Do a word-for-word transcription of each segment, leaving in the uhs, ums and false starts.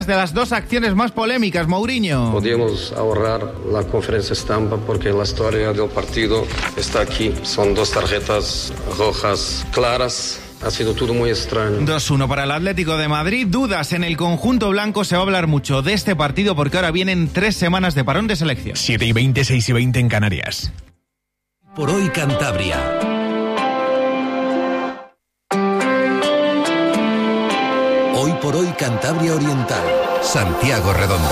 de las dos acciones más polémicas, Mourinho. Podíamos ahorrar la conferencia estampa porque la historia del partido está aquí. Son dos tarjetas rojas claras. Ha sido todo muy extraño. dos uno para el Atlético de Madrid. Dudas en el conjunto blanco. Se va a hablar mucho de este partido porque ahora vienen tres semanas de parón de selección. siete y veinte, seis y veinte en Canarias. Por hoy Cantabria. Hoy por hoy Cantabria Oriental. Santiago Redondo.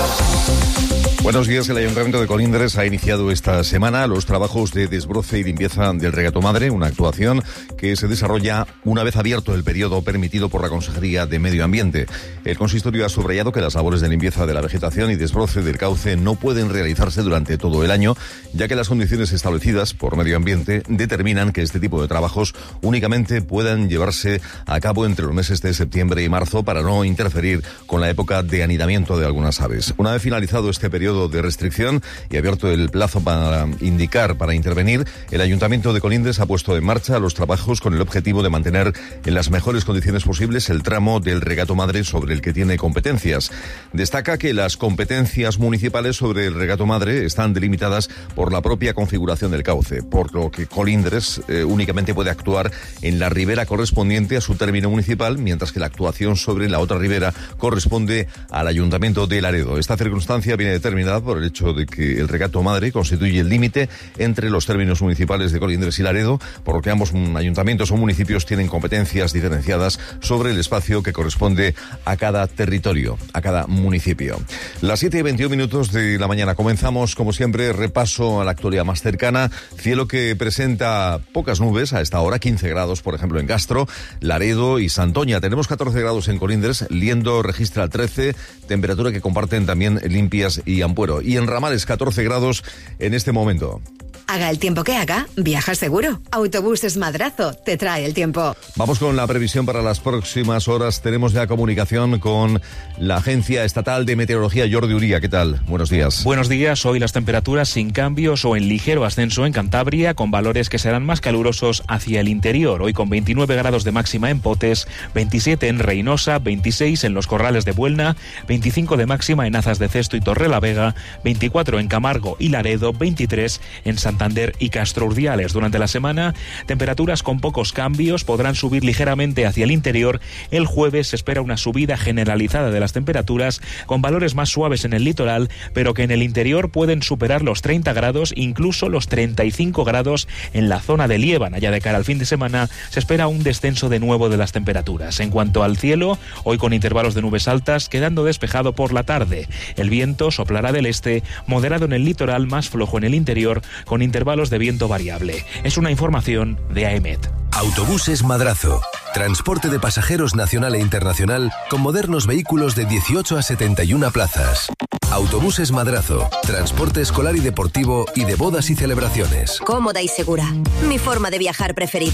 Buenos días. El Ayuntamiento de Colindres ha iniciado esta semana los trabajos de desbroce y limpieza del Regato Madre, una actuación que se desarrolla una vez abierto el periodo permitido por la Consejería de Medio Ambiente. El consistorio ha subrayado que las labores de limpieza de la vegetación y desbroce del cauce no pueden realizarse durante todo el año, ya que las condiciones establecidas por Medio Ambiente determinan que este tipo de trabajos únicamente puedan llevarse a cabo entre los meses de septiembre y marzo para no interferir con la época de anidamiento de algunas aves. Una vez finalizado este periodo de restricción y abierto el plazo para indicar, para intervenir, el Ayuntamiento de Colindres ha puesto en marcha los trabajos con el objetivo de mantener en las mejores condiciones posibles el tramo del Regato Madre sobre el que tiene competencias. Destaca que las competencias municipales sobre el Regato Madre están delimitadas por la propia configuración del cauce, por lo que Colindres eh, únicamente puede actuar en la ribera correspondiente a su término municipal, mientras que la actuación sobre la otra ribera corresponde al Ayuntamiento de Laredo. Esta circunstancia viene determinada por el hecho de que el Regato Madre constituye el límite entre los términos municipales de Colindres y Laredo, por lo que ambos ayuntamientos o municipios tienen competencias diferenciadas sobre el espacio que corresponde a cada territorio, a cada municipio. Las siete y veintiún minutos de la mañana comenzamos, como siempre, repaso a la actualidad más cercana. Cielo que presenta pocas nubes a esta hora, quince grados, por ejemplo, en Castro, Laredo y Santoña. Tenemos catorce grados en Colindres, Liendo registra trece, temperatura que comparten también Limpias y Ampuero. Y en Ramales, catorce grados en este momento. Haga el tiempo que haga, viaja seguro. Autobuses Madrazo te trae el tiempo. Vamos con la previsión para las próximas horas. Tenemos ya comunicación con la Agencia Estatal de Meteorología, Jordi Uría. ¿Qué tal? Buenos días. Buenos días. Hoy las temperaturas sin cambios o en ligero ascenso en Cantabria, con valores que serán más calurosos hacia el interior. Hoy con veintinueve grados de máxima en Potes, veintisiete en Reynosa, veintiséis en los Corrales de Buelna, veinticinco de máxima en Azas de Cesto y Torrelavega, veinticuatro en Camargo y Laredo, veintitrés en Santander y Castro Urdiales. Durante la semana, temperaturas con pocos cambios, podrán subir ligeramente hacia el interior. El jueves se espera una subida generalizada de las temperaturas, con valores más suaves en el litoral, pero que en el interior pueden superar los treinta grados, incluso los treinta y cinco grados en la zona de Liébana. Ya de cara al fin de semana, se espera un descenso de nuevo de las temperaturas. En cuanto al cielo, hoy con intervalos de nubes altas, quedando despejado por la tarde. El viento soplará del este, moderado en el litoral, más flojo en el interior, con intervalos de viento variable. Es una información de A E M E T. Autobuses Madrazo. Transporte de pasajeros nacional e internacional con modernos vehículos de dieciocho a setenta y una plazas. Autobuses Madrazo. Transporte escolar y deportivo y de bodas y celebraciones. Cómoda y segura. Mi forma de viajar preferida.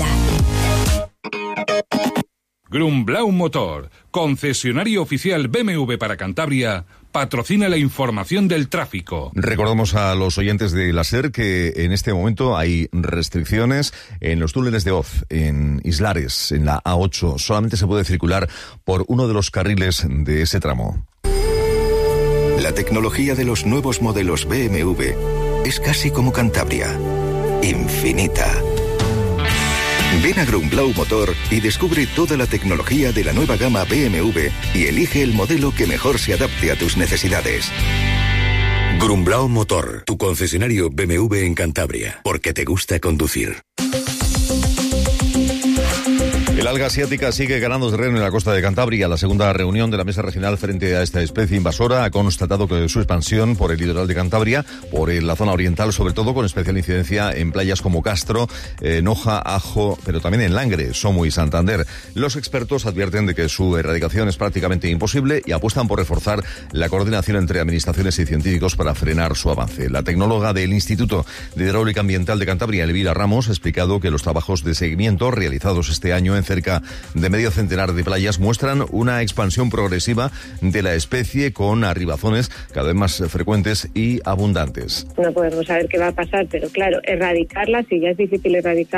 Grumblau Motor, concesionario oficial B M W para Cantabria, patrocina la información del tráfico. Recordamos a los oyentes de la SER que en este momento hay restricciones en los túneles de Oz, en Islares, en la A ocho. Solamente se puede circular por uno de los carriles de ese tramo. La tecnología de los nuevos modelos B M W es casi como Cantabria, infinita. Ven a Grumblau Motor y descubre toda la tecnología de la nueva gama B M W y elige el modelo que mejor se adapte a tus necesidades. Grumblau Motor, tu concesionario B M W en Cantabria, porque te gusta conducir. El alga asiática sigue ganando terreno en la costa de Cantabria. La segunda reunión de la mesa regional frente a esta especie invasora ha constatado que su expansión por el litoral de Cantabria, por la zona oriental, sobre todo con especial incidencia en playas como Castro, eh, Noja, Ajo, pero también en Langre, Somo y Santander. Los expertos advierten de que su erradicación es prácticamente imposible y apuestan por reforzar la coordinación entre administraciones y científicos para frenar su avance. La tecnóloga del Instituto de Hidráulica Ambiental de Cantabria, Elvira Ramos, ha explicado que los trabajos de seguimiento realizados este año en cerca de medio centenar de playas muestran una expansión progresiva de la especie con arribazones cada vez más frecuentes y abundantes. No podemos saber qué va a pasar, pero claro, erradicarla, si ya es difícil erradicar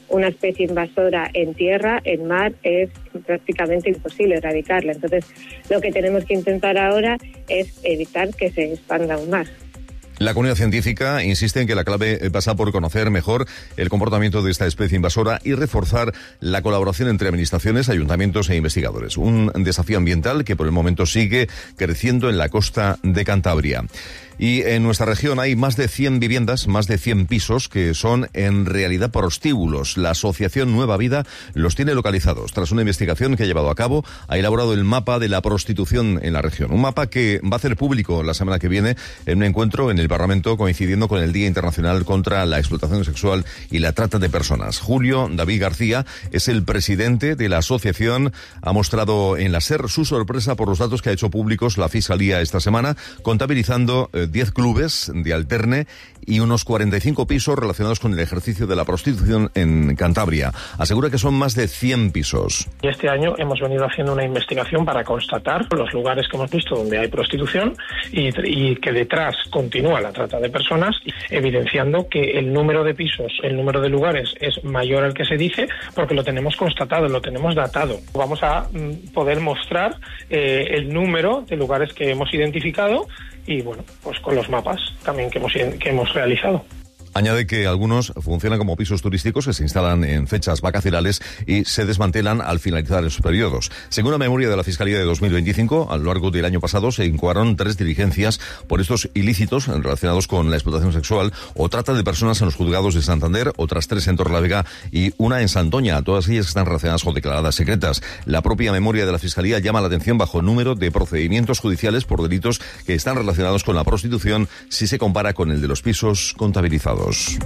una especie invasora en tierra, en mar, es prácticamente imposible erradicarla. Entonces, lo que tenemos que intentar ahora es evitar que se expanda aún más. La comunidad científica insiste en que la clave pasa por conocer mejor el comportamiento de esta especie invasora y reforzar la colaboración entre administraciones, ayuntamientos e investigadores. Un desafío ambiental que por el momento sigue creciendo en la costa de Cantabria. Y en nuestra región hay más de cien viviendas, más de cien pisos que son en realidad prostíbulos. La asociación Nueva Vida los tiene localizados. Tras una investigación que ha llevado a cabo, ha elaborado el mapa de la prostitución en la región. Un mapa que va a hacer público la semana que viene en un encuentro en el Parlamento coincidiendo con el Día Internacional contra la Explotación Sexual y la Trata de Personas. Julio David García es el presidente de la asociación. Ha mostrado en la SER su sorpresa por los datos que ha hecho públicos la Fiscalía esta semana, contabilizando eh, diez clubes de alterne y unos cuarenta y cinco pisos relacionados con el ejercicio de la prostitución en Cantabria. Asegura que son más de cien pisos. Y este año hemos venido haciendo una investigación para constatar los lugares que hemos visto donde hay prostitución y, y que detrás continúa la trata de personas, evidenciando que el número de pisos, el número de lugares es mayor al que se dice porque lo tenemos constatado, lo tenemos datado. Vamos a mm, poder mostrar eh, el número de lugares que hemos identificado y bueno, pues con los mapas también que hemos, que hemos realizado. Añade que algunos funcionan como pisos turísticos que se instalan en fechas vacacionales y se desmantelan al finalizar esos periodos. Según la memoria de la Fiscalía de dos mil veinticinco, a lo largo del año pasado se incoaron tres diligencias por estos ilícitos relacionados con la explotación sexual o trata de personas en los juzgados de Santander, otras tres en Torrelavega y una en Santoña. Todas ellas están relacionadas con declaradas secretas. La propia memoria de la Fiscalía llama la atención bajo el número de procedimientos judiciales por delitos que están relacionados con la prostitución si se compara con el de los pisos contabilizados.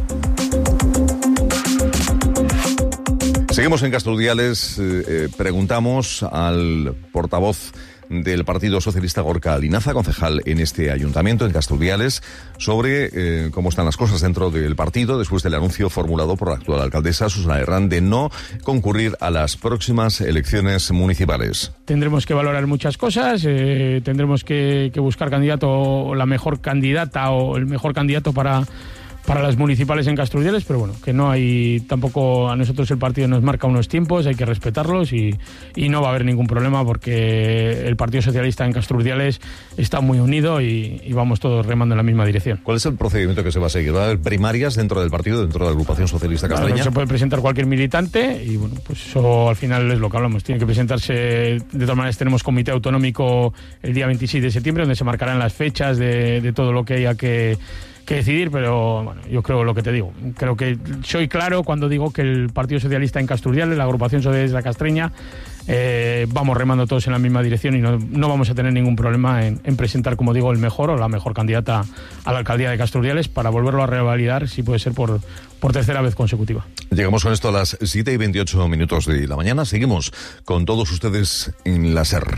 Seguimos en Castrudiales. Eh, preguntamos al portavoz del Partido Socialista, Gorka Linaza, concejal en este ayuntamiento, en Castrudiales, sobre eh, cómo están las cosas dentro del partido después del anuncio formulado por la actual alcaldesa, Susana Herrán, de no concurrir a las próximas elecciones municipales. Tendremos que valorar muchas cosas, eh, tendremos que, que buscar candidato, o la mejor candidata o el mejor candidato para... para las municipales en Castrudiales, pero bueno, que no hay tampoco, a nosotros el partido nos marca unos tiempos, hay que respetarlos y, y no va a haber ningún problema porque el Partido Socialista en Castrudiales está muy unido y, y vamos todos remando en la misma dirección. ¿Cuál es el procedimiento que se va a seguir? ¿Va a haber primarias dentro del partido, dentro de la agrupación socialista castreña? Claro, se puede presentar cualquier militante y bueno, pues eso al final es lo que hablamos. Tiene que presentarse, de todas maneras tenemos comité autonómico el día veintiséis de septiembre donde se marcarán las fechas de, de todo lo que haya que que decidir, pero bueno, yo creo lo que te digo. Creo que soy claro cuando digo que el Partido Socialista en Castrudiales, la agrupación socialista castreña, eh, vamos remando todos en la misma dirección y no, no vamos a tener ningún problema en, en presentar, como digo, el mejor o la mejor candidata a la alcaldía de Castrudiales para volverlo a revalidar, si puede ser por, por tercera vez consecutiva. Llegamos con esto a las siete y veintiocho minutos de la mañana. Seguimos con todos ustedes en la SER.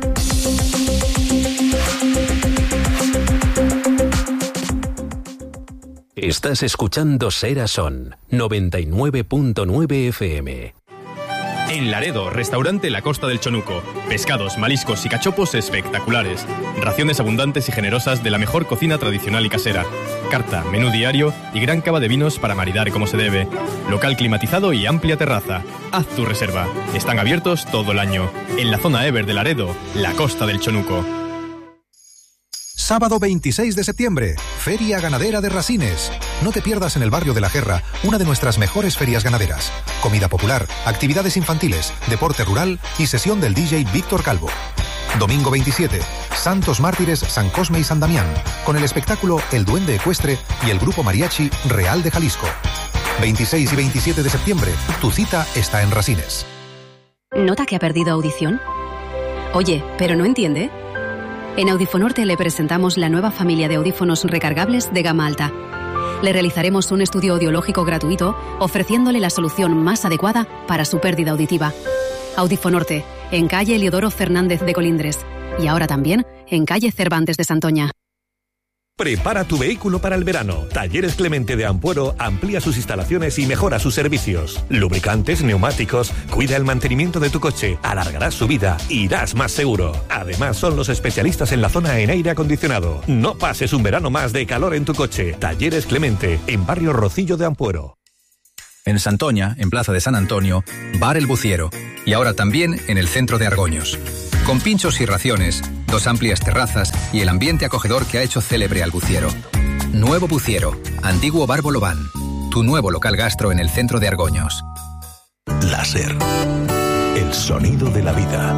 Estás escuchando Ser a Son, noventa y nueve punto nueve F M. En Laredo, restaurante La Costa del Chonuco. Pescados, mariscos y cachopos espectaculares. Raciones abundantes y generosas de la mejor cocina tradicional y casera. Carta, menú diario y gran cava de vinos para maridar como se debe. Local climatizado y amplia terraza. Haz tu reserva. Están abiertos todo el año. En la zona Ever de Laredo, La Costa del Chonuco. Sábado veintiséis de septiembre, Feria Ganadera de Rasines. No te pierdas en el barrio de La Guerra una de nuestras mejores ferias ganaderas. Comida popular, actividades infantiles, deporte rural y sesión del D J Víctor Calvo. Domingo veintisiete, Santos Mártires San Cosme y San Damián, con el espectáculo El Duende Ecuestre y el grupo mariachi Real de Jalisco. veintiséis y veintisiete de septiembre, tu cita está en Rasines. ¿Nota que ha perdido audición? Oye, ¿pero no entiende? En Audifonorte le presentamos la nueva familia de audífonos recargables de gama alta. Le realizaremos un estudio audiológico gratuito, ofreciéndole la solución más adecuada para su pérdida auditiva. Audifonorte, en calle Eliodoro Fernández de Colindres. Y ahora también en calle Cervantes de Santoña. Prepara tu vehículo para el verano. Talleres Clemente de Ampuero amplía sus instalaciones y mejora sus servicios. Lubricantes, neumáticos, cuida el mantenimiento de tu coche, alargarás su vida, irás más seguro. Además, son los especialistas en la zona en aire acondicionado. No pases un verano más de calor en tu coche. Talleres Clemente, en barrio Rocillo de Ampuero. En Santoña, en Plaza de San Antonio, Bar El Buciero. Y ahora también en el centro de Argoños. Con pinchos y raciones, dos amplias terrazas y el ambiente acogedor que ha hecho célebre al Buciero. Nuevo Buciero, antiguo Bar Bolobán. Tu nuevo local gastro en el centro de Argoños. Láser. El sonido de la vida.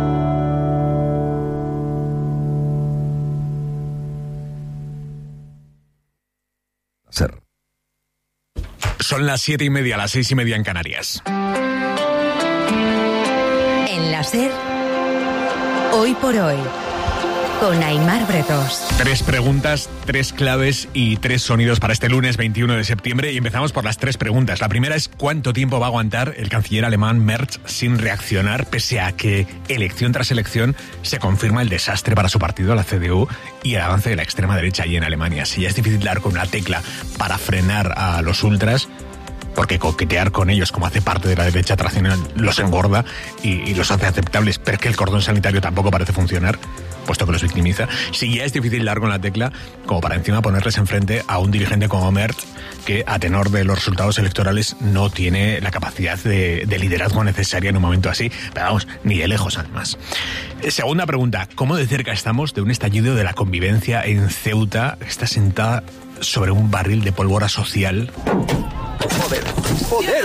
Láser. Son las siete y media, las seis y media en Canarias. En la SER, hoy por hoy, con Aimar Bretos. Tres preguntas, tres claves y tres sonidos para este lunes veintiuno de septiembre. Y empezamos por las tres preguntas. La primera es: ¿cuánto tiempo va a aguantar el canciller alemán Merz sin reaccionar, pese a que elección tras elección se confirma el desastre para su partido, la C D U, y el avance de la extrema derecha allí en Alemania? Si ya es difícil dar con una tecla para frenar a los ultras, porque coquetear con ellos, como hace parte de la derecha tradicional, los engorda y, y los hace aceptables, pero es que el cordón sanitario tampoco parece funcionar, puesto que los victimiza. Si ya es difícil dar con la tecla, como para encima ponerles enfrente a un dirigente como Merz, que a tenor de los resultados electorales no tiene la capacidad de, de liderazgo necesaria en un momento así, pero vamos, ni de lejos además. Segunda pregunta: ¿cómo de cerca estamos de un estallido de la convivencia en Ceuta? Está sentada sobre un barril de pólvora social. ¡Joder! ¡Joder!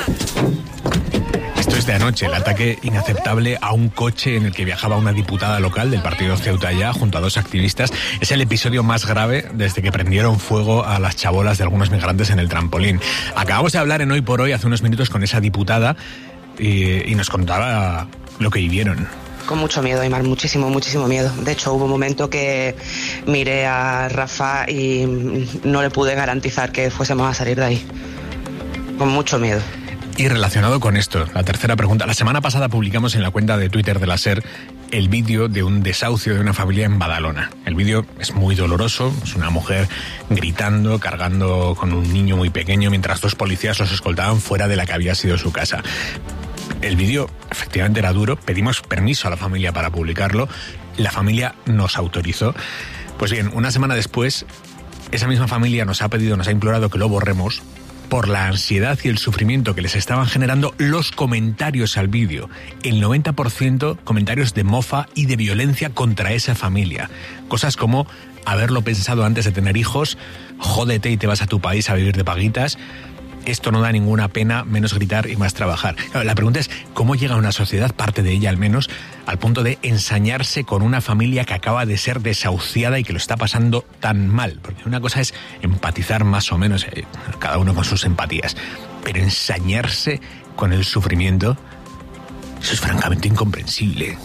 Esto es de anoche, el ataque inaceptable a un coche en el que viajaba una diputada local del partido Ceuta Ya junto a dos activistas. Es el episodio más grave desde que prendieron fuego a las chabolas de algunos migrantes en el trampolín. Acabamos de hablar en Hoy por Hoy hace unos minutos con esa diputada y, y nos contaba lo que vivieron. Con mucho miedo, Aimar, muchísimo, muchísimo miedo. De hecho, hubo un momento que miré a Rafa y no le pude garantizar que fuésemos a salir de ahí. Con mucho miedo. Y relacionado con esto, la tercera pregunta. La semana pasada publicamos en la cuenta de Twitter de la SER el vídeo de un desahucio de una familia en Badalona. El vídeo es muy doloroso. Es una mujer gritando, cargando con un niño muy pequeño, mientras dos policías los escoltaban fuera de la que había sido su casa. El vídeo efectivamente era duro. Pedimos permiso a la familia para publicarlo. La familia nos autorizó. Pues bien, una semana después, esa misma familia nos ha pedido, nos ha implorado que lo borremos por la ansiedad y el sufrimiento que les estaban generando los comentarios al vídeo. El noventa por ciento comentarios de mofa y de violencia contra esa familia. Cosas como haberlo pensado antes de tener hijos, jódete y te vas a tu país a vivir de paguitas, esto no da ninguna pena, menos gritar y más trabajar. La pregunta es: ¿cómo llega una sociedad, parte de ella al menos, al punto de ensañarse con una familia que acaba de ser desahuciada y que lo está pasando tan mal? Porque una cosa es empatizar más o menos, eh, cada uno con sus empatías, pero ensañarse con el sufrimiento, eso es francamente incomprensible.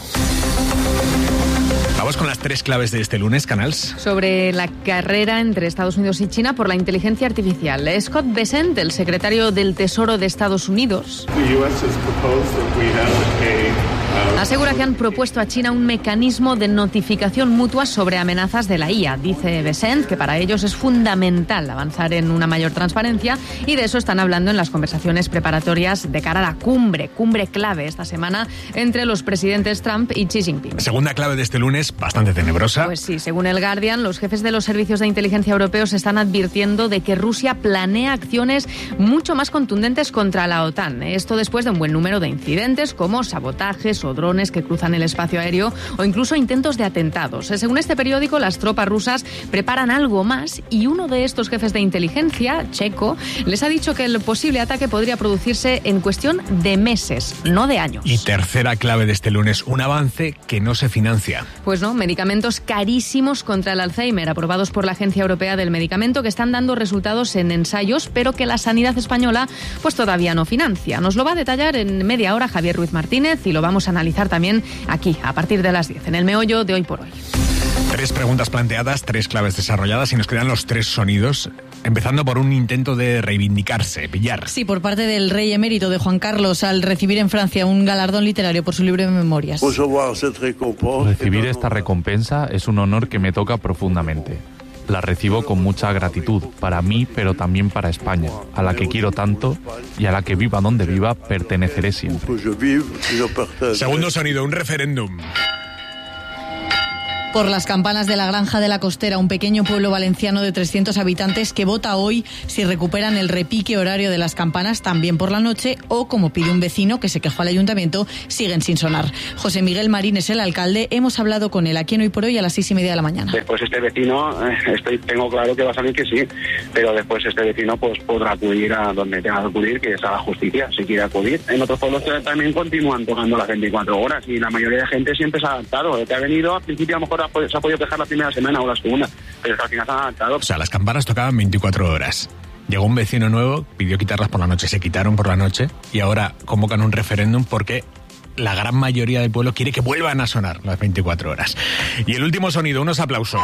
Vamos con las tres claves de este lunes, Canals. Sobre la carrera entre Estados Unidos y China por la inteligencia artificial. Scott Bessent, el secretario del Tesoro de Estados Unidos, asegura que han propuesto a China un mecanismo de notificación mutua sobre amenazas de la I A. Dice Bessent que para ellos es fundamental avanzar en una mayor transparencia, y de eso están hablando en las conversaciones preparatorias de cara a la cumbre, cumbre clave esta semana entre los presidentes Trump y Xi Jinping. Segunda clave de este lunes, bastante tenebrosa. Pues sí, según el Guardian, los jefes de los servicios de inteligencia europeos están advirtiendo de que Rusia planea acciones mucho más contundentes contra la OTAN. Esto después de un buen número de incidentes como sabotajes o drones que cruzan el espacio aéreo o incluso intentos de atentados. Según este periódico, las tropas rusas preparan algo más, y uno de estos jefes de inteligencia, checo, les ha dicho que el posible ataque podría producirse en cuestión de meses, no de años. Y tercera clave de este lunes, un avance que no se financia. Pues no, medicamentos carísimos contra el Alzheimer, aprobados por la Agencia Europea del Medicamento, que están dando resultados en ensayos, pero que la sanidad española pues todavía no financia. Nos lo va a detallar en media hora Javier Ruiz Martínez, y lo vamos a analizar también aquí, a partir de las diez, en el meollo de Hoy por Hoy. Tres preguntas planteadas, tres claves desarrolladas, y nos quedan los tres sonidos, empezando por un intento de reivindicarse, pillar. Sí, por parte del rey emérito de Juan Carlos, al recibir en Francia un galardón literario por su libro de memorias. Recibir esta recompensa es un honor que me toca profundamente. La recibo con mucha gratitud, para mí, pero también para España, a la que quiero tanto y a la que viva donde viva, perteneceré siempre. Segundo sonido, un referéndum. Por las campanas de la Granja de la Costera, un pequeño pueblo valenciano de trescientos habitantes que vota hoy si recuperan el repique horario de las campanas también por la noche o, como pide un vecino que se quejó al ayuntamiento, siguen sin sonar. José Miguel Marín es el alcalde. Hemos hablado con él aquí en Hoy por Hoy a las seis y media de la mañana. Después este vecino, estoy, tengo claro que va a salir que sí, pero después este vecino pues podrá acudir a donde tenga que acudir, que es a la justicia, si quiere acudir. En otros pueblos también continúan tocando las veinticuatro horas y la mayoría de gente siempre se ha adaptado. El que ha venido, al principio a lo mejor se ha podido quejar la primera semana o la segunda, pero es que al final se han adaptado. O sea, las campanas tocaban veinticuatro horas. Llegó un vecino nuevo, pidió quitarlas por la noche, se quitaron por la noche y ahora convocan un referéndum porque la gran mayoría del pueblo quiere que vuelvan a sonar las veinticuatro horas. Y el último sonido, unos aplausos.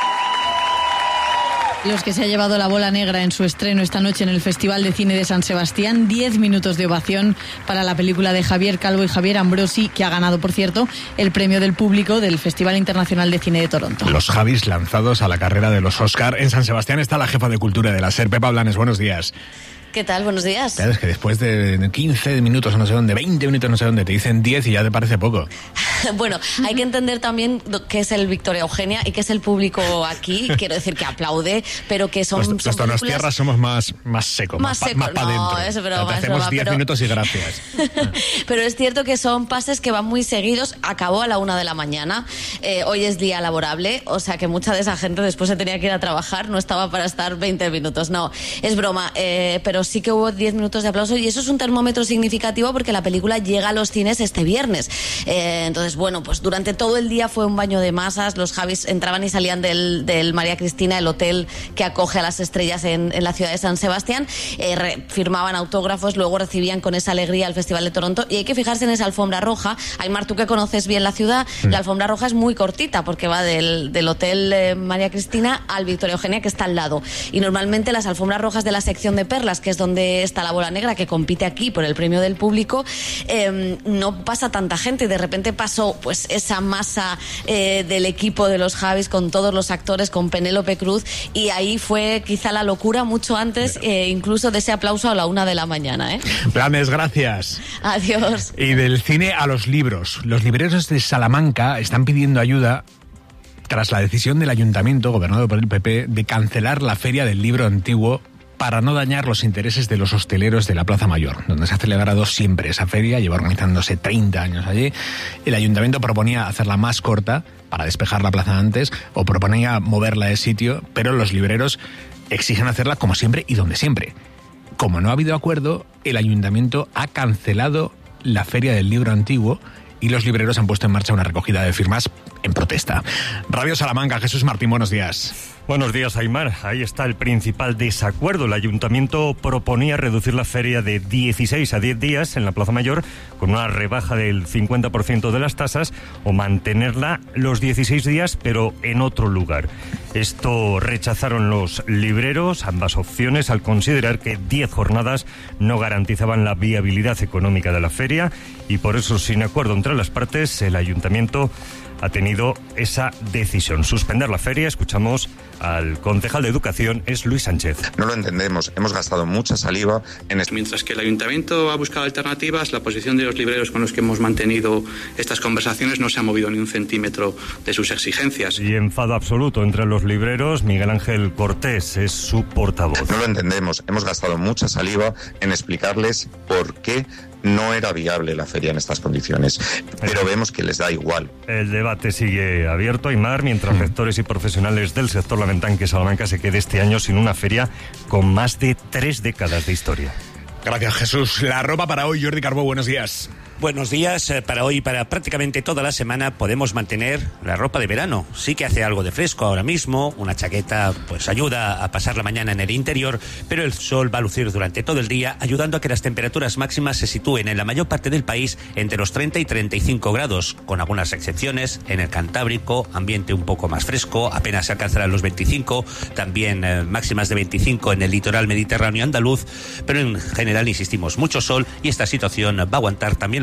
Los que se ha llevado la bola negra en su estreno esta noche en el Festival de Cine de San Sebastián. Diez minutos de ovación para la película de Javier Calvo y Javier Ambrosi, que ha ganado, por cierto, el premio del público del Festival Internacional de Cine de Toronto. Los Javis lanzados a la carrera de los Oscar. En San Sebastián está la jefa de cultura de la SER, Pepa Blanes. Buenos días. ¿Qué tal? Buenos días. Claro, es que después de quince minutos no sé dónde, veinte minutos no sé dónde, te dicen diez y ya te parece poco. Bueno, hay que entender también qué es el Victoria Eugenia y qué es el público aquí. Quiero decir que aplaude, pero que son... Los, son los películas... Donostiarras somos más, más secos, más, más, seco, más para no, adentro. Es broma, te es hacemos broma, diez pero... minutos y gracias. Pero es cierto que son pases que van muy seguidos. Acabó a la una de la mañana. Eh, hoy es día laborable, o sea que mucha de esa gente después se tenía que ir a trabajar, no estaba para estar veinte minutos. No, es broma, eh, pero sí que hubo diez minutos de aplauso y eso es un termómetro significativo porque la película llega a los cines este viernes. Eh, entonces, bueno, pues durante todo el día fue un baño de masas. Los Javis entraban y salían del, del María Cristina, el hotel que acoge a las estrellas en, en la ciudad de San Sebastián. Eh, re, firmaban autógrafos, luego recibían con esa alegría el Festival de Toronto y hay que fijarse en esa alfombra roja. Aymar, tú que conoces bien la ciudad, mm. la alfombra roja es muy cortita porque va del, del hotel eh, María Cristina al Victoria Eugenia, que está al lado. Y normalmente las alfombras rojas de la sección de perlas, que es donde está la bola negra, que compite aquí por el premio del público, eh, no pasa tanta gente y de repente pasó pues esa masa eh, del equipo de los Javis con todos los actores, con Penélope Cruz, y ahí fue quizá la locura mucho antes eh, incluso de ese aplauso a la una de la mañana. ¿eh? Planes, gracias. Adiós. Y del cine a los libros. Los libreros de Salamanca están pidiendo ayuda tras la decisión del ayuntamiento, gobernado por el P P, de cancelar la Feria del Libro Antiguo para no dañar los intereses de los hosteleros de la Plaza Mayor, donde se ha celebrado siempre esa feria, lleva organizándose treinta años allí. El ayuntamiento proponía hacerla más corta para despejar la plaza antes, o proponía moverla de sitio, pero los libreros exigen hacerla como siempre y donde siempre. Como no ha habido acuerdo, el ayuntamiento ha cancelado la Feria del Libro Antiguo y los libreros han puesto en marcha una recogida de firmas en protesta. Radio Salamanca, Jesús Martín, buenos días. Buenos días, Aymar. Ahí está el principal desacuerdo. El ayuntamiento proponía reducir la feria de dieciséis a diez días en la Plaza Mayor con una rebaja del cincuenta por ciento de las tasas o mantenerla los dieciséis días pero en otro lugar. Esto rechazaron los libreros, ambas opciones, al considerar que diez jornadas no garantizaban la viabilidad económica de la feria y por eso, sin acuerdo entre las partes, el ayuntamiento ha tenido esa decisión, suspender la feria. Escuchamos al concejal de Educación, es Luis Sánchez. No lo entendemos, hemos gastado mucha saliva en esto. Mientras que el ayuntamiento ha buscado alternativas, la posición de los libreros con los que hemos mantenido estas conversaciones no se ha movido ni un centímetro de sus exigencias. Y enfado absoluto entre los libreros. Miguel Ángel Cortés es su portavoz. No lo entendemos, hemos gastado mucha saliva en explicarles por qué no era viable la feria en estas condiciones, pero vemos que les da igual. El debate sigue abierto, Aymar, mientras rectores y profesionales del sector lamentan que Salamanca se quede este año sin una feria con más de tres décadas de historia. Gracias, Jesús. La ropa para hoy, Jordi Carbó, buenos días. Buenos días. Para hoy y para prácticamente toda la semana podemos mantener la ropa de verano. Sí que hace algo de fresco ahora mismo, una chaqueta pues ayuda a pasar la mañana en el interior, pero el sol va a lucir durante todo el día, ayudando a que las temperaturas máximas se sitúen en la mayor parte del país entre los treinta y treinta y cinco grados, con algunas excepciones. En el Cantábrico, ambiente un poco más fresco, apenas se alcanzarán los veinticinco, también eh, máximas de veinticinco en el litoral mediterráneo andaluz, pero en general, insistimos, mucho sol y esta situación va a aguantar también los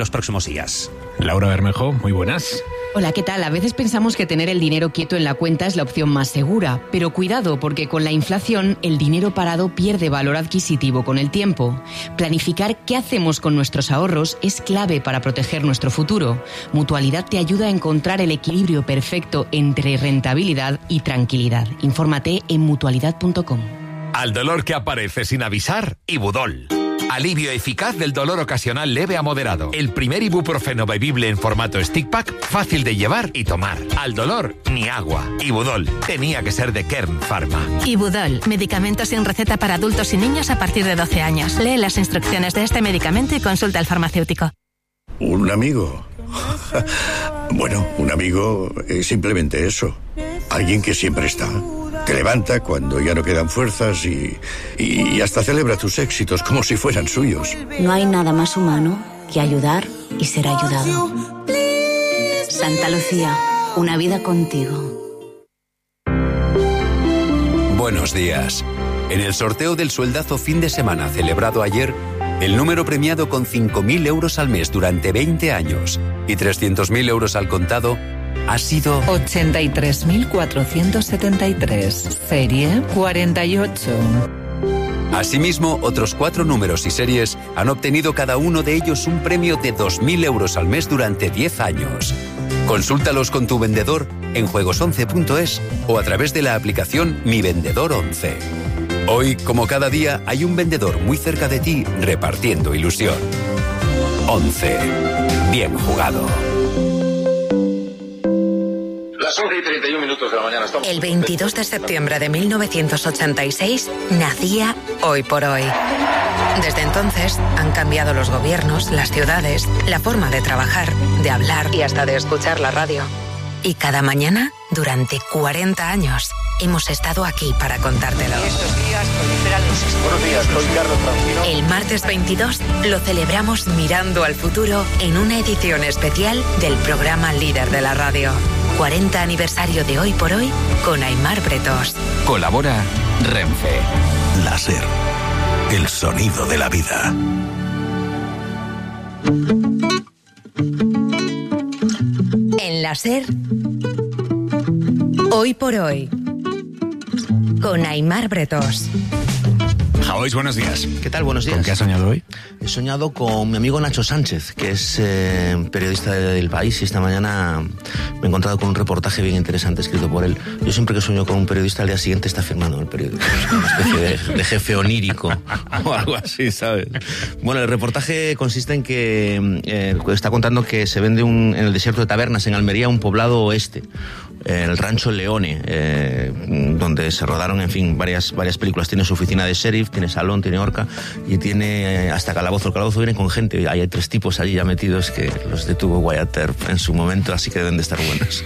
los próximos días. Laura Bermejo, muy buenas. Hola, ¿qué tal? A veces pensamos que tener el dinero quieto en la cuenta es la opción más segura, pero cuidado porque con la inflación el dinero parado pierde valor adquisitivo con el tiempo. Planificar qué hacemos con nuestros ahorros es clave para proteger nuestro futuro. Mutualidad te ayuda a encontrar el equilibrio perfecto entre rentabilidad y tranquilidad. Infórmate en mutualidad punto com. Al dolor que aparece sin avisar, Ibudol. Alivio eficaz del dolor ocasional leve a moderado. El primer ibuprofeno bebible en formato stick pack, fácil de llevar y tomar. Al dolor, ni agua. Ibudol. Tenía que ser de Kern Pharma. Ibudol. Medicamento sin receta para adultos y niños a partir de doce años. Lee las instrucciones de este medicamento y consulta al farmacéutico. ¿Un amigo? Bueno, un amigo es simplemente eso. Alguien que siempre está. Te levanta cuando ya no quedan fuerzas y, y hasta celebra tus éxitos como si fueran suyos. No hay nada más humano que ayudar y ser ayudado. Santa Lucía, una vida contigo. Buenos días. En el sorteo del sueldazo fin de semana celebrado ayer, el número premiado con cinco mil euros al mes durante veinte años y trescientos mil euros al contado ha sido ochenta y tres mil cuatrocientos setenta y tres, serie cuarenta y ocho. Asimismo, otros cuatro números y series han obtenido cada uno de ellos un premio de dos mil euros al mes durante diez años. Consúltalos con tu vendedor en juegos once punto es o a través de la aplicación Mi Vendedor once. Hoy, como cada día, hay un vendedor muy cerca de ti repartiendo ilusión. once. Bien jugado. Las once y treinta y un minutos de la mañana. Estamos... El veintidós de septiembre de mil novecientos ochenta y seis nacía Hoy por Hoy. Desde entonces han cambiado los gobiernos, las ciudades, la forma de trabajar, de hablar y hasta de escuchar la radio. Y cada mañana, durante cuarenta años, hemos estado aquí para contártelo. Estos días proliferan los... Buenos días, soy Carlos Francino. El martes veintidós lo celebramos mirando al futuro en una edición especial del programa líder de la radio. cuarenta aniversario de Hoy por Hoy con Aimar Bretos. Colabora Renfe. Láser. El sonido de la vida. En la SER, Hoy por Hoy, con Aimar Bretos. Javois, buenos días. ¿Qué tal? Buenos días. ¿Con qué has soñado hoy? He soñado con mi amigo Nacho Sánchez, que es eh, periodista del País, y esta mañana me he encontrado con un reportaje bien interesante escrito por él. Yo siempre que sueño con un periodista, al día siguiente está firmando en el periódico. Una especie de, de jefe onírico o algo así, ¿sabes? Bueno, el reportaje consiste en que eh, está contando que se vende un, en el desierto de Tabernas, en Almería, un poblado oeste, el Rancho Leone, eh, donde se rodaron, en fin, varias, varias películas. Tiene su oficina de sheriff, tiene salón, tiene horca y tiene eh, hasta calabozo. El calabozo viene con gente. Ahí hay tres tipos allí ya metidos que los detuvo Wyatt Earp en su momento, así que deben de estar buenos.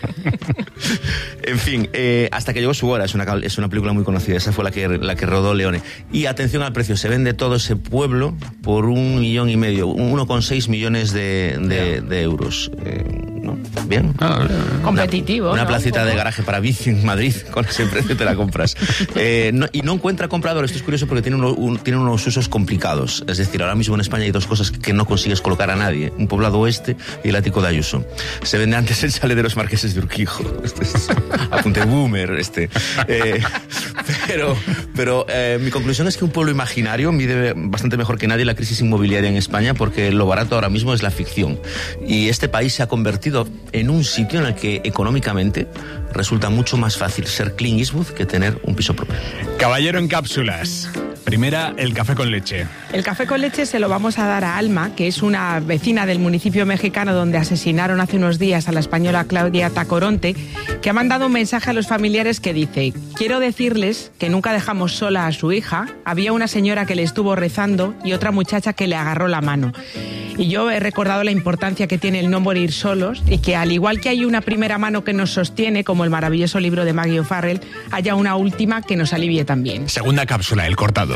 En fin, eh, hasta que llegó su hora. Es una, es una película muy conocida. Esa fue la que, la que rodó Leone. Y atención al precio. Se vende todo ese pueblo por un millón y medio. uno coma seis millones de, de, de euros. Eh, ¿no? Bien. Competitivo. Una, una ¿no? placita Un de garaje para bici en Madrid. Con ese precio te la compras. Eh, no, y no encuentra comprador. Esto es curioso porque tiene, uno, un, tiene unos usos complicados. Es decir, ahora mismo en España hay dos cosas que no consigues colocar a nadie. Un poblado oeste y el ático de Ayuso. Se vende antes el chalet de los marqueses de Urquijo. Este es apunte boomer, este. Eh, pero pero eh, mi conclusión es que un pueblo imaginario mide bastante mejor que nadie la crisis inmobiliaria en España, porque lo barato ahora mismo es la ficción. Y este país se ha convertido en un sitio en el que económicamente resulta mucho más fácil ser Clint Eastwood que tener un piso propio. Caballero en cápsulas. Primera, el café con leche. El café con leche se lo vamos a dar a Alma, que es una vecina del municipio mexicano donde asesinaron hace unos días a la española Claudia Tacoronte, que ha mandado un mensaje a los familiares que dice: quiero decirles que nunca dejamos sola a su hija, había una señora que le estuvo rezando y otra muchacha que le agarró la mano. Y yo he recordado la importancia que tiene el no morir solos y que al igual que hay una primera mano que nos sostiene, como el maravilloso libro de Maggie O'Farrell, haya una última que nos alivie también. Segunda cápsula, el cortado.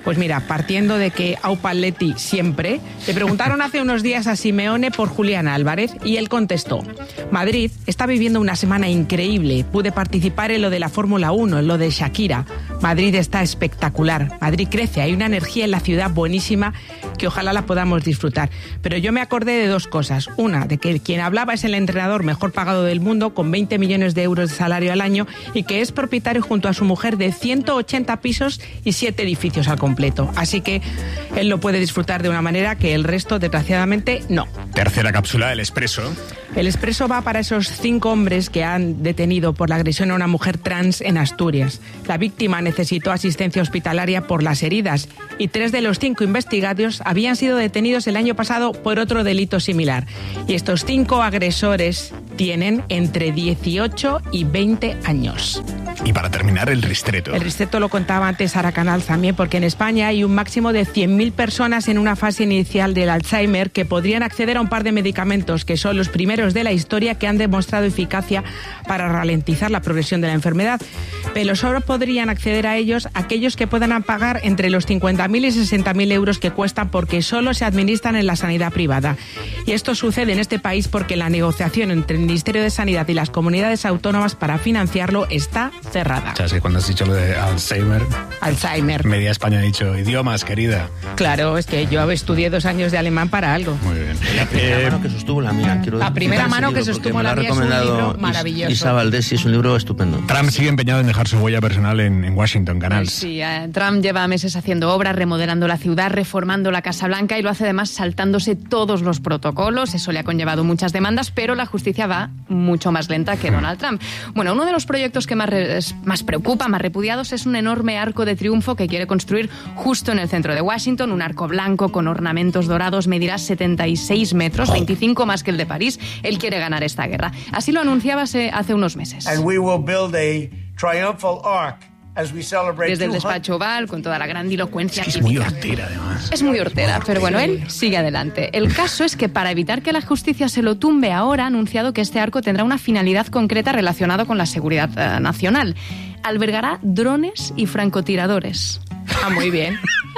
Pues mira, partiendo de que au Paletti siempre, le preguntaron hace unos días a Simeone por Julián Álvarez y él contestó: Madrid está viviendo una semana increíble, pude participar en lo de la Fórmula uno, en lo de Shakira. Madrid está espectacular, Madrid crece, hay una energía en la ciudad buenísima que ojalá la podamos disfrutar. Pero yo me acordé de dos cosas. Una, de que quien hablaba es el entrenador mejor pagado del mundo, con veinte millones de euros de salario al año, y que es propietario junto a su mujer de ciento ochenta pisos y siete edificios al completo. Así que él lo puede disfrutar de una manera que el resto, desgraciadamente, no. Tercera cápsula, el Expreso. El Expreso va para esos cinco hombres que han detenido por la agresión a una mujer trans en Asturias. La víctima necesitó asistencia hospitalaria por las heridas y tres de los cinco investigados habían sido detenidos el año pasado por otro delito similar. Y estos cinco agresores tienen entre dieciocho y veinte años. Y para terminar, el Ristretto. El Ristretto lo contaba antes Sara Canal también, porque en España hay un máximo de cien mil personas en una fase inicial del Alzheimer que podrían acceder a un par de medicamentos que son los primeros de la historia que han demostrado eficacia para ralentizar la progresión de la enfermedad. Pero solo podrían acceder a ellos aquellos que puedan pagar entre los cincuenta mil y sesenta mil euros que cuestan, porque solo se administran en la sanidad privada. Y esto sucede en este país porque la negociación entre el Ministerio de Sanidad y las comunidades autónomas para financiarlo está cerrada. O sea, es que cuando has dicho lo de Alzheimer... Alzheimer. Media España ha dicho idiomas, querida. Claro, es que yo estudié dos años de alemán para algo. Muy bien. La primera eh, mano que sostuvo la mía. Quiero la primera mano que sostuvo la mía es un libro maravilloso. Isa Valdés, y es un libro estupendo. Trump sigue empeñado en dejar su huella personal en, en Washington, Canals. Sí, eh, Trump lleva meses haciendo obras, remodelando la ciudad, reformando la Casa Blanca, y lo hace además saltándose todos los protocolos. Eso le ha conllevado muchas demandas, pero la justicia va mucho más lenta que Donald Trump. Bueno, uno de los proyectos que más, re, más preocupa, más repudiados, es un enorme arco de triunfo que quiere construir justo en el centro de Washington. Un arco blanco con ornamentos dorados, medirá setenta y seis metros, veinticinco más que el de París. Él quiere ganar esta guerra. Así lo anunciaba hace unos meses. And we will build a triumphal arc as we celebrate. Desde el despacho Oval, con toda la grandilocuencia. Es, que es muy hortera, además. Es muy hortera, pero bueno, él sigue adelante. El caso es que para evitar que la justicia se lo tumbe ahora, ha anunciado que este arco tendrá una finalidad concreta relacionada con la seguridad uh, nacional. Albergará drones y francotiradores. Ah, muy bien.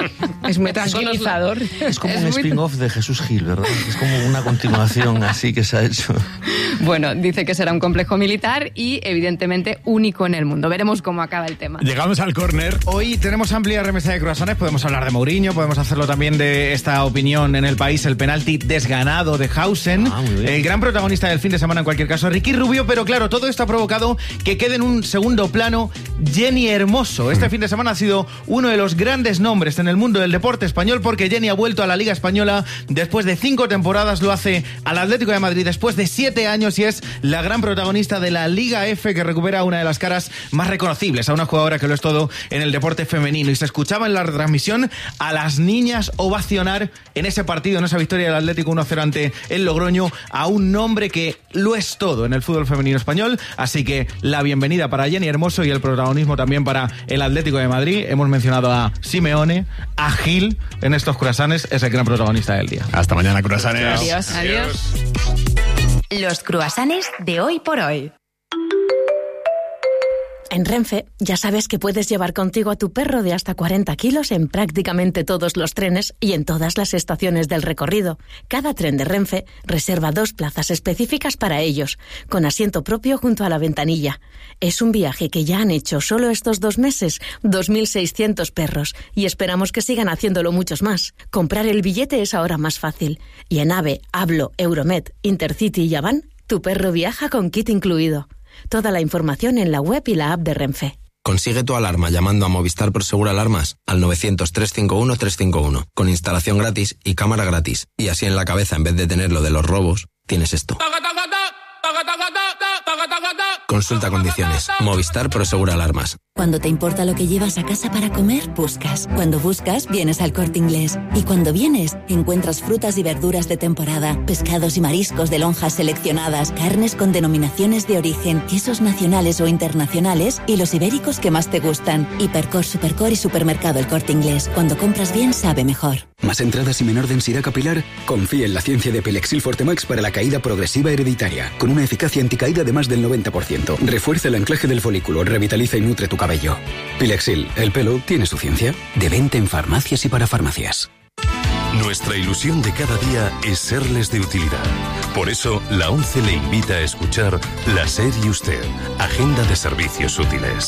Es muy tranquilizador. Es como es un muy... spin-off de Jesús Gil, ¿verdad? Es como una continuación así que se ha hecho. Bueno, dice que será un complejo militar y evidentemente único en el mundo. Veremos cómo acaba el tema. Llegamos al córner. Hoy tenemos amplia remesa de croissants. Podemos hablar de Mourinho, podemos hacerlo también de esta opinión en el país, el penalti desganado de Hausen. Ah, el gran protagonista del fin de semana en cualquier caso, Ricky Rubio. Pero claro, todo esto ha provocado que quede en un segundo plano Jenny Hermoso. Este mm. fin de semana ha sido uno de los grandes nombres en el mundo del deporte español, porque Jenny ha vuelto a la Liga Española después de cinco temporadas, lo hace al Atlético de Madrid después de siete años y es la gran protagonista de la Liga F, que recupera una de las caras más reconocibles a una jugadora que lo es todo en el deporte femenino. Y se escuchaba en la retransmisión a las niñas ovacionar en ese partido, en esa victoria del Atlético uno cero ante el Logroño, a un nombre que lo es todo en el fútbol femenino español. Así que la bienvenida para Jenny Hermoso y el protagonismo también para el Atlético de Madrid. Hemos mencionado a Simeone, a Gil en estos croissants, es el gran protagonista del día. Hasta mañana, croissants. Adiós. Adiós. Los croissants de hoy por hoy. En Renfe ya sabes que puedes llevar contigo a tu perro de hasta cuarenta kilos en prácticamente todos los trenes y en todas las estaciones del recorrido. Cada tren de Renfe reserva dos plazas específicas para ellos, con asiento propio junto a la ventanilla. Es un viaje que ya han hecho solo estos dos meses dos mil seiscientos perros y esperamos que sigan haciéndolo muchos más. Comprar el billete es ahora más fácil. Y en AVE, Hablo, Euromed, Intercity y Avan, tu perro viaja con kit incluido. Toda la información en la web y la app de Renfe. Consigue tu alarma llamando a Movistar Prosegur Alarmas al novecientos, trescientos cincuenta y uno, trescientos cincuenta y uno, con instalación gratis y cámara gratis. Y así en la cabeza, en vez de tener lo de los robos, tienes esto. Consulta condiciones. Movistar Prosegur Alarmas. Cuando te importa lo que llevas a casa para comer, buscas. Cuando buscas, vienes al Corte Inglés. Y cuando vienes, encuentras frutas y verduras de temporada, pescados y mariscos de lonjas seleccionadas, carnes con denominaciones de origen, quesos nacionales o internacionales y los ibéricos que más te gustan. Hipercor, Supercor y Supermercado El Corte Inglés. Cuando compras bien, sabe mejor. ¿Más entradas y menor densidad capilar? Confía en la ciencia de Pilexil Fortemax para la caída progresiva hereditaria, con una eficacia anticaída de más del noventa por ciento. Refuerza el anclaje del folículo, revitaliza y nutre tu cabello. Pilexil, el pelo tiene su ciencia. De venta en farmacias y para farmacias. Nuestra ilusión de cada día es serles de utilidad. Por eso, la ONCE le invita a escuchar La SER y Usted, Agenda de Servicios Útiles.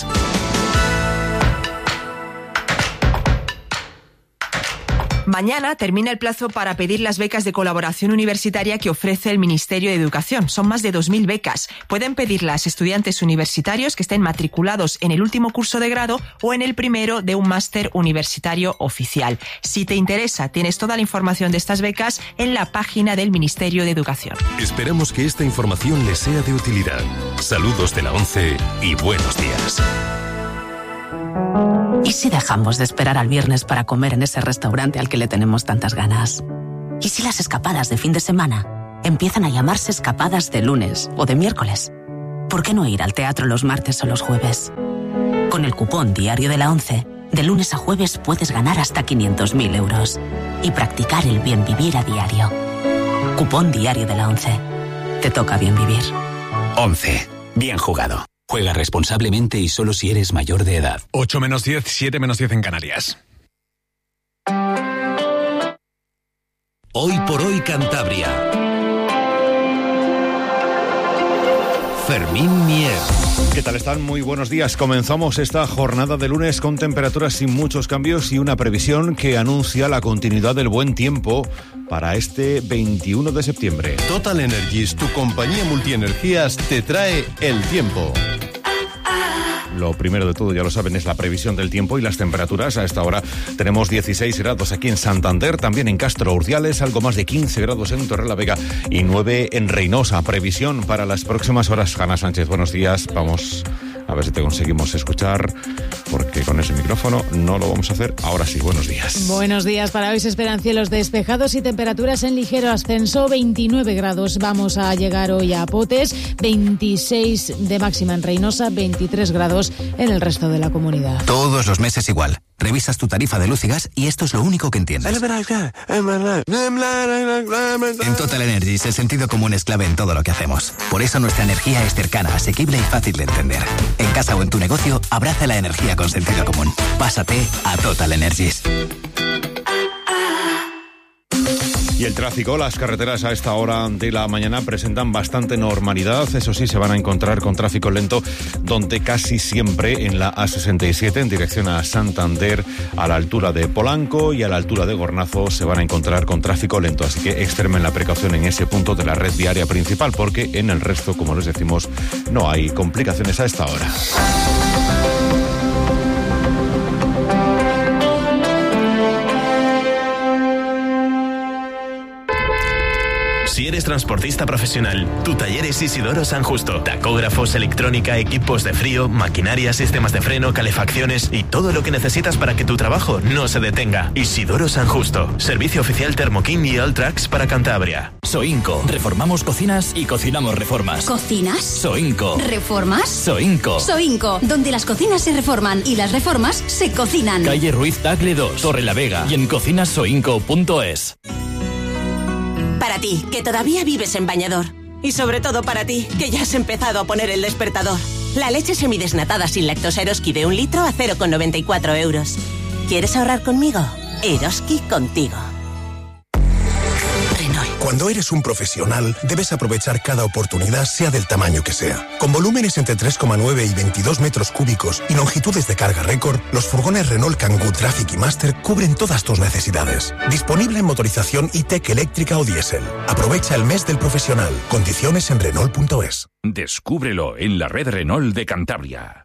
Mañana termina el plazo para pedir las becas de colaboración universitaria que ofrece el Ministerio de Educación. Son más de dos mil becas. Pueden pedirlas estudiantes universitarios que estén matriculados en el último curso de grado o en el primero de un máster universitario oficial. Si te interesa, tienes toda la información de estas becas en la página del Ministerio de Educación. Esperamos que esta información les sea de utilidad. Saludos de la ONCE y buenos días. ¿Y si dejamos de esperar al viernes para comer en ese restaurante al que le tenemos tantas ganas? ¿Y si las escapadas de fin de semana empiezan a llamarse escapadas de lunes o de miércoles? ¿Por qué no ir al teatro los martes o los jueves? Con el cupón diario de la ONCE, de lunes a jueves puedes ganar hasta quinientos mil euros y practicar el bien vivir a diario. Cupón diario de la ONCE. Te toca bien vivir. ONCE. Bien jugado. Juega responsablemente y solo si eres mayor de edad. ocho menos diez, siete menos diez en Canarias. Hoy por hoy Cantabria. Fermín Mier. ¿Qué tal están? Muy buenos días. Comenzamos esta jornada de lunes con temperaturas sin muchos cambios y una previsión que anuncia la continuidad del buen tiempo para este veintiuno de septiembre. Total Energies, tu compañía multienergías, te trae el tiempo. Lo primero de todo, ya lo saben, es la previsión del tiempo y las temperaturas. A esta hora tenemos dieciséis grados aquí en Santander, también en Castro Urdiales, algo más de quince grados en Torrelavega y nueve en Reynosa. Previsión para las próximas horas. Ana Sánchez, buenos días. Vamos a ver si te conseguimos escuchar, porque con ese micrófono no lo vamos a hacer. Ahora sí, buenos días. Buenos días. Para hoy se esperan cielos despejados y temperaturas en ligero ascenso. veintinueve grados vamos a llegar hoy a Potes, veintiséis de máxima en Reynosa, veintitrés grados en el resto de la comunidad. Todos los meses igual. Revisas tu tarifa de luz y gas y esto es lo único que entiendes. En Total Energies el sentido común es clave en todo lo que hacemos. Por eso nuestra energía es cercana, asequible y fácil de entender. En casa o en tu negocio, abraza la energía con sentido común. Pásate a Total Energies. Y el tráfico, las carreteras a esta hora de la mañana presentan bastante normalidad. Eso sí, se van a encontrar con tráfico lento, donde casi siempre en la A sesenta y siete, en dirección a Santander, a la altura de Polanco y a la altura de Gornazo, se van a encontrar con tráfico lento. Así que extremen la precaución en ese punto de la red viaria principal, porque en el resto, como les decimos, no hay complicaciones a esta hora. Si eres transportista profesional, tu taller es Isidoro San Justo. Tacógrafos, electrónica, equipos de frío, maquinaria, sistemas de freno, calefacciones y todo lo que necesitas para que tu trabajo no se detenga. Isidoro San Justo. Servicio oficial Thermokin y Alltrax para Cantabria. Soinco. Reformamos cocinas y cocinamos reformas. ¿Cocinas? Soinco. ¿Reformas? Soinco. Soinco, donde las cocinas se reforman y las reformas se cocinan. Calle Ruiz Tagle dos, Torrelavega y en cocinas soinco punto es. Para ti, que todavía vives en bañador. Y sobre todo para ti, que ya has empezado a poner el despertador. La leche semidesnatada sin lactosa Eroski de un litro a cero coma noventa y cuatro euros. ¿Quieres ahorrar conmigo? Eroski contigo. Cuando eres un profesional, debes aprovechar cada oportunidad, sea del tamaño que sea. Con volúmenes entre tres coma nueve y veintidós metros cúbicos y longitudes de carga récord, los furgones Renault Kangoo Traffic y Master cubren todas tus necesidades. Disponible en motorización E-Tech eléctrica o diésel. Aprovecha el mes del profesional. Condiciones en Renault punto es. Descúbrelo en la red Renault de Cantabria.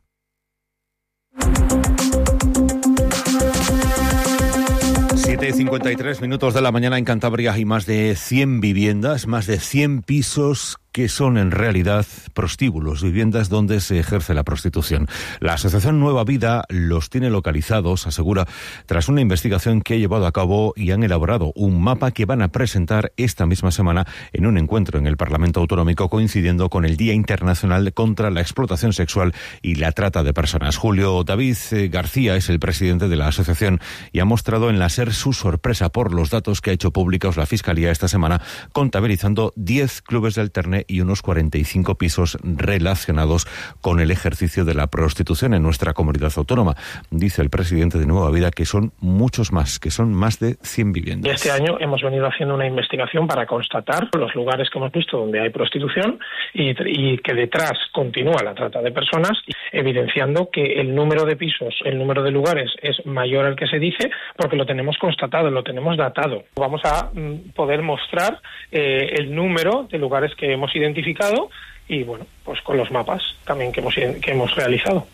siete y cincuenta y tres minutos de la mañana en Cantabria hay más de cien viviendas, más de cien pisos que son en realidad prostíbulos, viviendas donde se ejerce la prostitución. La Asociación Nueva Vida los tiene localizados, asegura, tras una investigación que ha llevado a cabo y han elaborado un mapa que van a presentar esta misma semana en un encuentro en el Parlamento Autonómico, coincidiendo con el Día Internacional contra la Explotación Sexual y la Trata de Personas. Julio David García es el presidente de la asociación y ha mostrado en la SER su sorpresa por los datos que ha hecho públicos la Fiscalía esta semana, contabilizando diez clubes de alterne y unos cuarenta y cinco pisos relacionados con el ejercicio de la prostitución en nuestra comunidad autónoma. Dice el presidente de Nueva Vida que son muchos más, que son más de cien viviendas. Este año hemos venido haciendo una investigación para constatar los lugares que hemos visto donde hay prostitución y, y que detrás continúa la trata de personas, evidenciando que el número de pisos, el número de lugares es mayor al que se dice, porque lo tenemos constatado, lo tenemos datado. Vamos a mm, poder mostrar eh, el número de lugares que hemos identificado y, bueno, pues con los mapas también que hemos, que hemos realizado.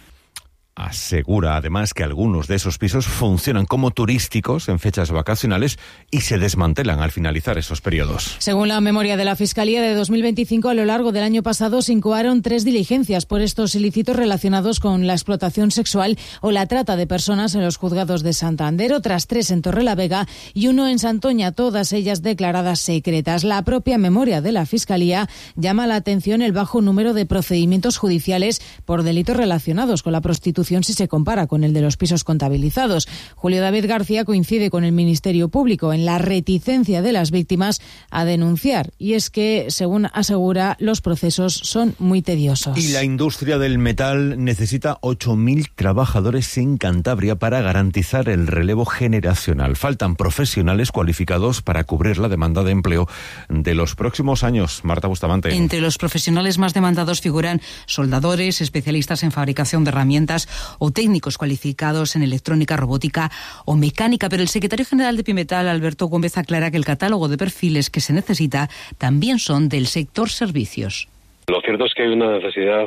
Asegura además que algunos de esos pisos funcionan como turísticos en fechas vacacionales y se desmantelan al finalizar esos periodos. Según la memoria de la Fiscalía de dos mil veinticinco, a lo largo del año pasado se incoaron tres diligencias por estos ilícitos relacionados con la explotación sexual o la trata de personas en los juzgados de Santander, otras tres en Torrelavega y uno en Santoña, todas ellas declaradas secretas. La propia memoria de la Fiscalía llama la atención el bajo número de procedimientos judiciales por delitos relacionados con la prostitución si se compara con el de los pisos contabilizados. Julio David García coincide con el Ministerio Público en la reticencia de las víctimas a denunciar, y es que, según asegura, los procesos son muy tediosos. Y la industria del metal necesita ocho mil trabajadores en Cantabria para garantizar el relevo generacional. Faltan profesionales cualificados para cubrir la demanda de empleo de los próximos años. Marta Bustamante. Entre los profesionales más demandados figuran soldadores, especialistas en fabricación de herramientas o técnicos cualificados en electrónica, robótica o mecánica. Pero el secretario general de Pimetal, Alberto Gómez, aclara que el catálogo de perfiles que se necesita también son del sector servicios. Lo cierto es que hay una necesidad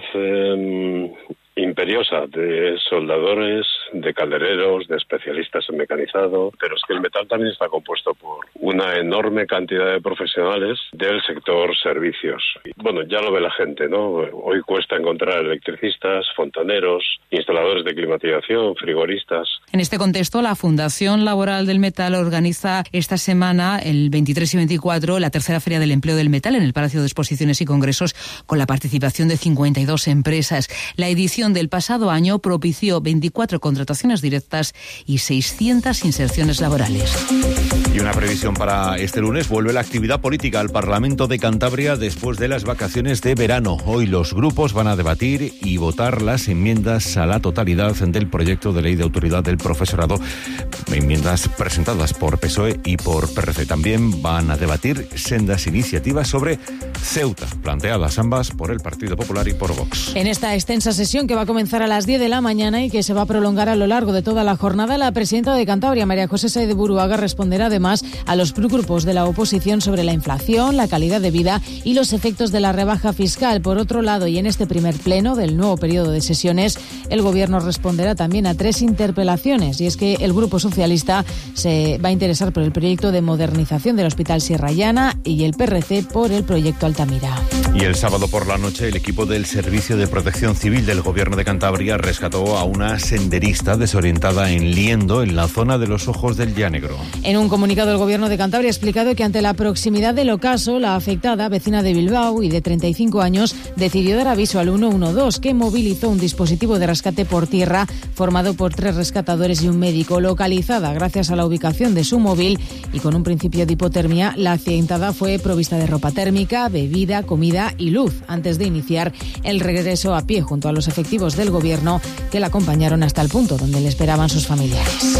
eh, imperiosa de soldadores, de caldereros, de especialistas en mecanizado, pero es que el metal también está compuesto por una enorme cantidad de profesionales del sector servicios. Y, bueno, ya lo ve la gente, ¿no? Hoy cuesta encontrar electricistas, fontaneros, instaladores de climatización, frigoristas. En este contexto, la Fundación Laboral del Metal organiza esta semana, el veintitrés y veinticuatro, la tercera Feria del Empleo del Metal en el Palacio de Exposiciones y Congresos, con la participación de cincuenta y dos empresas. La edición del pasado año propició veinticuatro contrataciones directas y seiscientas inserciones laborales. Y una previsión para este lunes: vuelve la actividad política al Parlamento de Cantabria después de las vacaciones de verano. Hoy los grupos van a debatir y votar las enmiendas a la totalidad del proyecto de ley de autoridad del profesorado, enmiendas presentadas por P S O E y por P R C. También van a debatir sendas iniciativas sobre Ceuta, planteadas ambas por el Partido Popular y por Vox. En esta extensa sesión que va a comenzar a las diez de la mañana y que se va a prolongar a lo largo de toda la jornada, la presidenta de Cantabria, María José Sáez de Buruaga, responderá además a los grupos de la oposición sobre la inflación, la calidad de vida y los efectos de la rebaja fiscal. Por otro lado, y en este primer pleno del nuevo periodo de sesiones, el Gobierno responderá también a tres interpelaciones, y es que el Grupo Socialista se va a interesar por el proyecto de modernización del Hospital Sierra Llana y el P R C por el proyecto Altamira. Y el sábado por la noche, el equipo del Servicio de Protección Civil del Gobierno de Cantabria rescató a una senderista desorientada en Liendo, en la zona de los Ojos del Llanegro. En un comunicado, el Gobierno de Cantabria ha explicado que ante la proximidad del ocaso, la afectada, vecina de Bilbao y de treinta y cinco años, decidió dar aviso al ciento doce, que movilizó un dispositivo de rescate por tierra formado por tres rescatadores y un médico. Localizada gracias a la ubicación de su móvil y con un principio de hipotermia, la accidentada fue provista de ropa térmica, bebida, comida y luz antes de iniciar el regreso a pie junto a los efectivos del Gobierno que la acompañaron hasta el punto donde le esperaban sus familiares.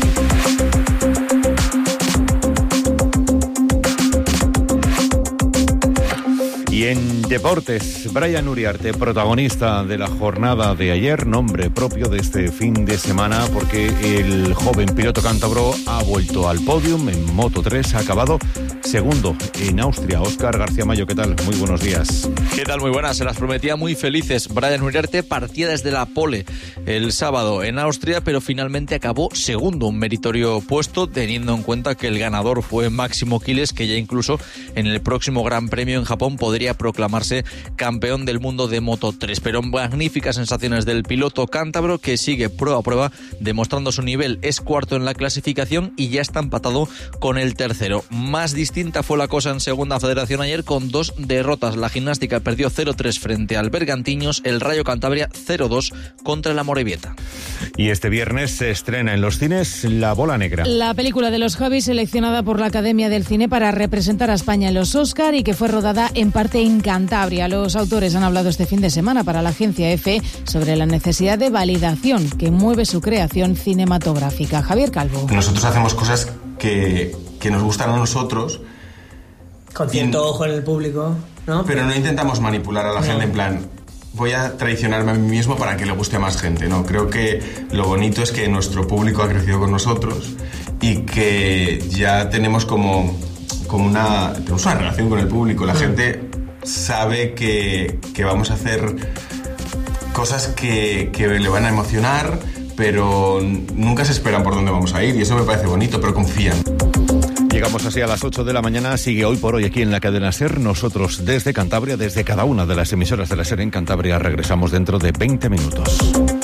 Y en deportes, Brian Uriarte, protagonista de la jornada de ayer, nombre propio de este fin de semana, porque el joven piloto cántabro ha vuelto al podium en Moto tres, ha acabado segundo en Austria. Óscar García Mayo, ¿qué tal? Muy buenos días. ¿Qué tal? Muy buenas, se las prometía muy felices. Brian Uriarte partía desde la pole el sábado en Austria, pero finalmente acabó segundo, un meritorio puesto, teniendo en cuenta que el ganador fue Máximo Quiles, que ya incluso en el próximo Gran Premio en Japón podría proclamarse campeón del mundo de Moto tres. Pero magníficas sensaciones del piloto cántabro, que sigue prueba a prueba demostrando su nivel. Es cuarto en la clasificación y ya está empatado con el tercero. Más distinta fue la cosa en Segunda Federación ayer, con dos derrotas. La Gimnástica perdió cero tres frente al Bergantiños, el Rayo Cantabria cero dos contra el Amorebieta. Y este viernes se estrena en los cines La Bola Negra. La película de los Javis, seleccionada por la Academia del Cine para representar a España en los Oscar y que fue rodada en parte en Cantabria. Los autores han hablado este fin de semana para la agencia EFE sobre la necesidad de validación que mueve su creación cinematográfica. Javier Calvo. Nosotros hacemos cosas que, que nos gustan a nosotros. Con cierto y, ojo en el público, ¿no? Pero no intentamos manipular a la no. gente en plan, voy a traicionarme a mí mismo para que le guste a más gente, ¿no? Creo que lo bonito es que nuestro público ha crecido con nosotros y que ya tenemos como, como una, tenemos una relación con el público. La sí. gente sabe que, que vamos a hacer cosas que, que le van a emocionar, pero nunca se esperan por dónde vamos a ir y eso me parece bonito, pero confían. Llegamos así a las ocho de la mañana, sigue Hoy por Hoy aquí en la cadena SER. Nosotros desde Cantabria, desde cada una de las emisoras de la SER en Cantabria, regresamos dentro de veinte minutos.